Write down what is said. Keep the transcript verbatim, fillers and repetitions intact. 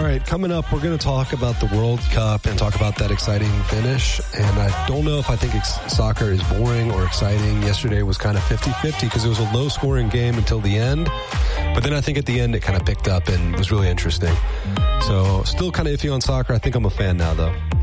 right, coming up, we're going to talk about the World Cup and talk about that exciting finish. And I don't know if I think ex- soccer is boring or exciting. Yesterday was kind of fifty-fifty because it was a low-scoring game until the end. But then I think at the end it kind of picked up and was really interesting. So still kind of iffy on soccer. I think I'm a fan now, though.